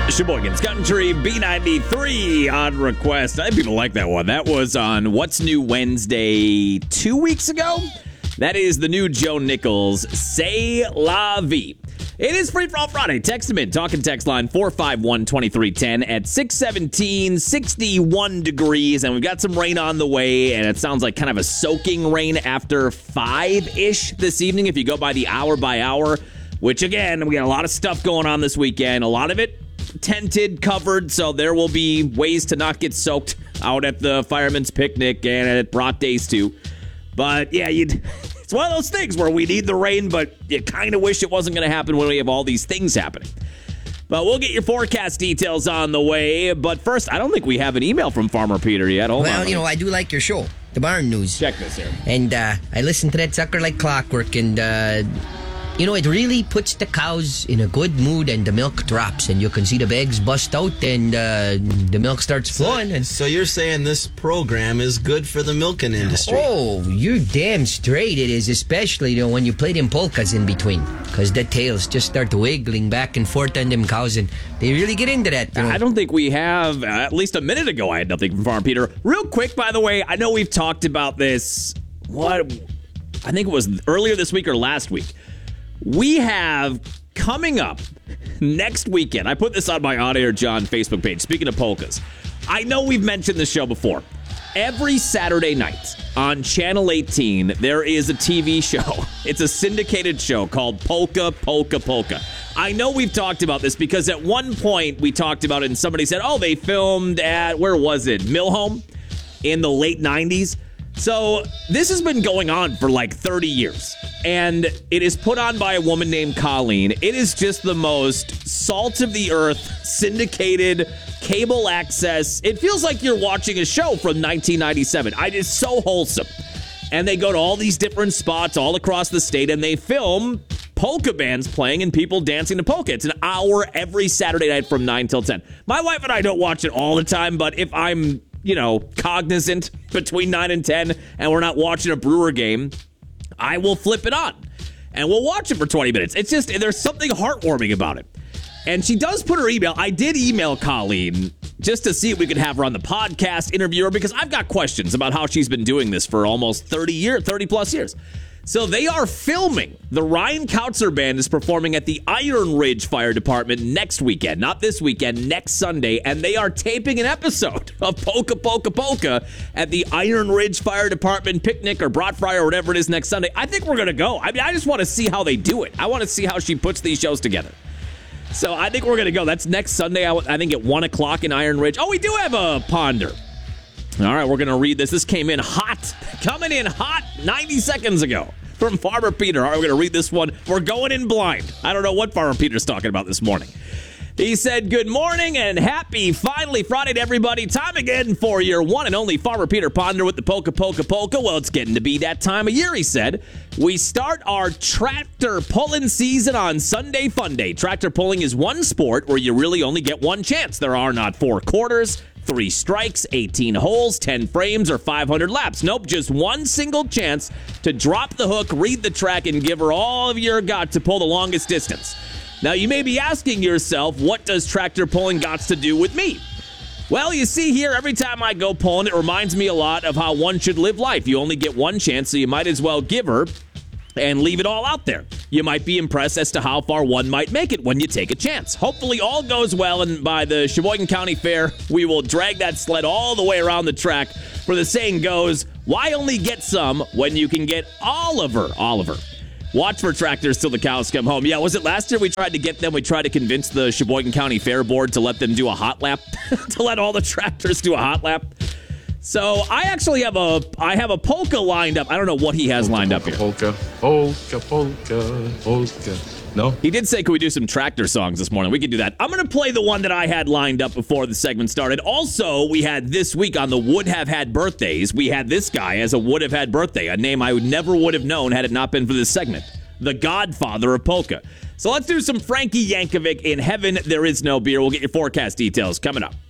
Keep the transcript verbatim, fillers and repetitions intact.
Sheboygan's Country, B ninety-three on request. I think people like that one. That was on What's New Wednesday two weeks ago. That is the new Joe Nichols, C'est La Vie. It is Free For All Friday. Text them in. Talk and text line four five one, two three one zero at six seventeen, sixty-one degrees. And we've got some rain on the way. And it sounds like kind of a soaking rain after five-ish this evening if you go by the hour by hour. Which, again, we got a lot of stuff going on this weekend. A lot of it tented, covered. So there will be ways to not get soaked out at the Fireman's Picnic and at Broad Days, too. But, yeah, you'd... It's one of those things where we need the rain, but you kind of wish it wasn't going to happen when we have all these things happening. But we'll get your forecast details on the way. But first, I don't think we have an email from Farmer Peter yet. Hold well, on. you know, I do like your show, The Barn News. Check this here. And uh, I listen to that sucker like clockwork, and... Uh, You know, it really puts the cows in a good mood, and the milk drops, and you can see the bags bust out, and uh, the milk starts flowing. And so you're saying this program is good for the milking industry? Oh, you're damn straight it is, especially you know, when you play them polkas in between, because the tails just start wiggling back and forth on them cows, and they really get into that. You know? I don't think we have. Uh, at least a minute ago, I had nothing from Farm Peter. Real quick, by the way, I know we've talked about this. What? I think it was earlier this week or last week. We have coming up next weekend. I put this on my On Air John Facebook page. Speaking of polkas, I know we've mentioned this show before. Every Saturday night on Channel eighteen, there is a T V show. It's a syndicated show called Polka, Polka, Polka. I know we've talked about this because at one point we talked about it and somebody said, oh, they filmed at, where was it? Millhome in the late nineties. So this has been going on for like thirty years, and it is put on by a woman named Colleen. It is just the most salt-of-the-earth, syndicated, cable access. It feels like you're watching a show from nineteen ninety-seven. I, it's so wholesome. And they go to all these different spots all across the state, and they film polka bands playing and people dancing to polka. It's an hour every Saturday night from nine till ten. My wife and I don't watch it all the time, but if I'm... you know, cognizant between nine and ten, and we're not watching a Brewer game, I will flip it on, and we'll watch it for twenty minutes. It's just, there's something heartwarming about it. And she does put her email. I did email Colleen just to see if we could have her on the podcast, interview her, because I've got questions about how she's been doing this for almost thirty years, thirty plus years. So they are filming. The Ryan Kautzer Band is performing at the Iron Ridge Fire Department next weekend. Not this weekend, next Sunday. And they are taping an episode of Polka, Polka, Polka at the Iron Ridge Fire Department picnic or Brat Fry or whatever it is next Sunday. I think we're going to go. I mean, I just want to see how they do it. I want to see how she puts these shows together. So I think we're going to go. That's next Sunday, I think at one o'clock in Iron Ridge. Oh, we do have a ponder. All right, we're going to read this. This came in hot. Coming in hot ninety seconds ago from Farmer Peter. All right, we're going to read this one. We're going in blind. I don't know what Farmer Peter's talking about this morning. He said, good morning and happy finally Friday to everybody. Time again for your one and only Farmer Peter Ponder with the Polka, Polka, Polka. Well, it's getting to be that time of year, he said. We start our tractor pulling season on Sunday Fun Day. Tractor pulling is one sport where you really only get one chance. There are not four quarters, three strikes, eighteen holes, ten frames, or five hundred laps. Nope, just one single chance to drop the hook, read the track, and give her all of your gut to pull the longest distance. Now, you may be asking yourself, what does tractor pulling got to do with me? Well, you see here, every time I go pulling, it reminds me a lot of how one should live life. You only get one chance, so you might as well give her and leave it all out there. You might be impressed as to how far one might make it when you take a chance. Hopefully all goes well, and by the Sheboygan County Fair, we will drag that sled all the way around the track. For the saying goes, why only get some when you can get Oliver? Oliver. Watch for tractors till the cows come home. Yeah, was it last year we tried to get them? We tried to convince the Sheboygan County Fair Board to let them do a hot lap, to let all the tractors do a hot lap. So I actually have a I have a polka lined up. I don't know what he has polka, lined polka, up here. Polka, polka, polka, polka. No? He did say, could we do some tractor songs this morning? We could do that. I'm going to play the one that I had lined up before the segment started. Also, we had this week on the Would Have Had Birthdays, we had this guy as a Would Have Had Birthday, a name I would never would have known had it not been for this segment. The Godfather of Polka. So let's do some Frankie Yankovic, In Heaven There Is No Beer. We'll get your forecast details coming up.